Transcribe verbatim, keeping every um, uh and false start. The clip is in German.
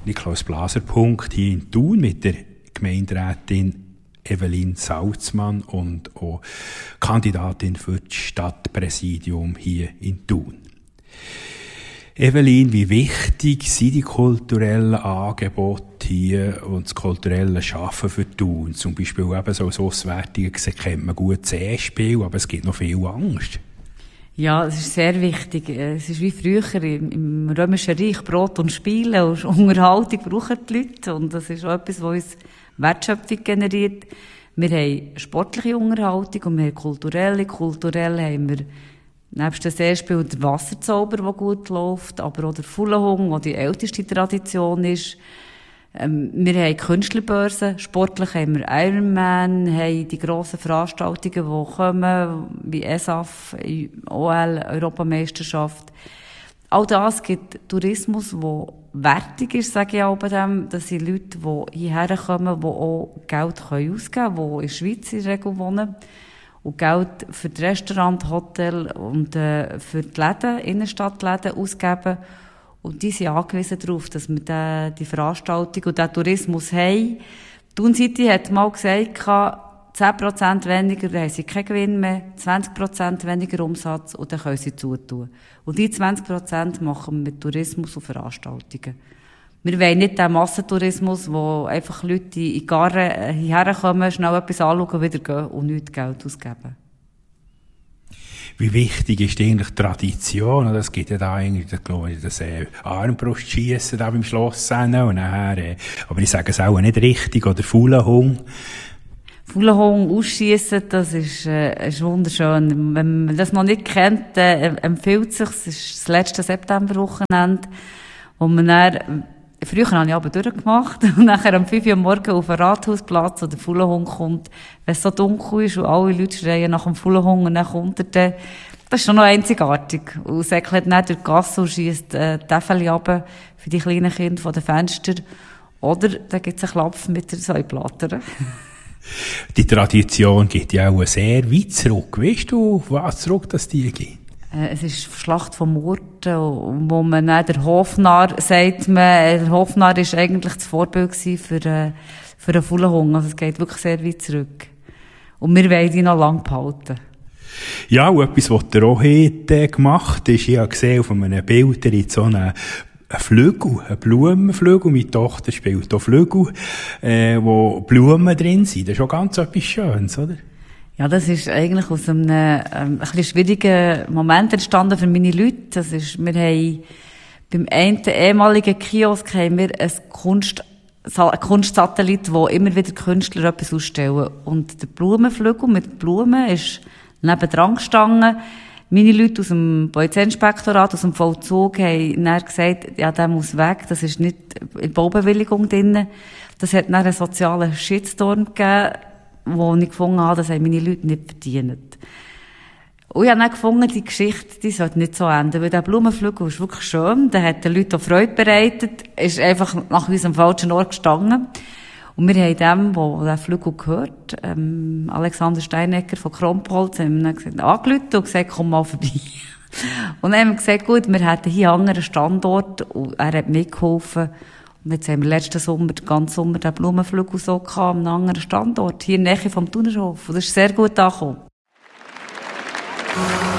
Niklaus-Blaser-Punkt hier in Thun mit der Gemeinderätin Evelyn Salzmann und auch Kandidatin für das Stadtpräsidium hier in Thun. Evelyn, wie wichtig sind die kulturellen Angebote hier und das kulturelle Schaffen für Thun? Zum Beispiel eben so als Auswärtiger kennt man gut das E-Spiel, aber es gibt noch viel Angst. Ja, es ist sehr wichtig. Es ist wie früher im, im Römischen Reich, Brot und Spiele und Unterhaltung brauchen die Leute. Und das ist auch etwas, was uns Wertschöpfung generiert. Wir haben sportliche Unterhaltung und wir haben kulturelle. Kulturell haben wir nebst dem Seespiel der Wasserzauber, der gut läuft, aber auch der Fulehung, der die älteste Tradition ist. Ähm, wir haben Künstlerbörsen, sportlich haben wir Ironman, haben die grossen Veranstaltungen, die kommen, wie E S A F, O L, Europameisterschaft. All das gibt Tourismus, der wertig ist, sage ich auch bei dem. Das sind Leute, die hierher kommen, die auch Geld ausgeben können, die in der Schweiz in der Regel wohnen. Und Geld für das Restaurant, Hotel und äh, für die Läden, Innenstadtläden ausgeben. Und die sind angewiesen darauf, dass wir die, die Veranstaltung und den Tourismus haben. Die Thun City hat mal gesagt, zehn Prozent weniger, dann haben sie keinen Gewinn mehr, zwanzig Prozent weniger Umsatz und dann können sie zutun. Und die zwanzig Prozent machen wir mit Tourismus und Veranstaltungen. Wir wollen nicht den Massentourismus, wo einfach Leute in die Garren hierher kommen, schnell etwas anschauen, wieder gehen und nichts Geld ausgeben. Wie wichtig ist eigentlich Tradition? Es gibt ja da eigentlich, glaube ich, das äh, Armbrustschiessen da beim Schloss und nachher, äh, aber ich sage es auch nicht richtig, oder Fulehung. Fulehung ausschiessen, das ist, äh, ist wunderschön. Wenn man das noch nicht kennt, äh, empfiehlt es sich. Es ist das letzte Septemberwochenende, wo man dann, früher habe ich aber durchgemacht und nachher am fünf Uhr morgens auf den Rathausplatz, wo der Fulehung kommt, wenn es so dunkel ist und alle Leute schreien nach dem Fulehung und dann kommt er dann. Das ist schon noch einzigartig. Und säckelt dann durch die Gasse und schiesst äh, Täfeli runter für die kleinen Kinder von den Fenstern. Oder da gibt es einen Klapf mit der Säuplatte. Die Tradition geht ja auch sehr weit zurück. Weißt du, auf was zurück das die geht? Es ist die Schlacht von Murten, wo man dann der Hofnarr sagt, man, der Hofnarr ist eigentlich das Vorbild für, äh, für einen Fulehung. Also es geht wirklich sehr weit zurück. Und wir wollen die noch lange behalten. Ja, und etwas, was der auch hat, äh, gemacht ist, ich habe gesehen auf einem Bild, in so einem ein Flügel, ein Blumenflügel. Meine Tochter spielt auch Flügel, äh, wo Blumen drin sind. Das ist schon ganz etwas Schönes, oder? Ja, das ist eigentlich aus einem, ähm, ein bisschen schwierigen Moment entstanden für meine Leute. Das ist, wir haben beim einen ehemaligen Kiosk haben wir ein Kunst, ein Kunstsatellit, wo immer wieder Künstler etwas ausstellen. Und der Blumenflügel mit Blumen ist nebendran gestanden. Meine Leute aus dem Polizeiinspektorat, aus dem Vollzug, haben dann gesagt, ja, der muss weg, das ist nicht in Baubewilligung drin. Das hat dann einen sozialen Shitstorm gegeben, wo ich gefunden habe, das haben meine Leute nicht verdient. Und ich habe dann gefunden, die Geschichte, die sollte nicht so enden, weil der Blumenflügel ist wirklich schön, der hat den Leuten auch Freude bereitet, ist einfach nach unserem falschen Ort gestanden. Und wir haben dem, der den Flügel gehört, ähm, Alexander Steinecker von Krompholz, haben wir dann gesagt, angerufen und gesagt, komm mal vorbei. Und dann haben wir gesagt, gut, wir hätten hier einen anderen Standort und er hat mitgeholfen. Und jetzt haben wir letzten Sommer, den ganzen Sommer, den Blumenflügel so gehabt, an einem anderen Standort, hier in der Nähe vom Thunerhof. Und das ist sehr gut angekommen.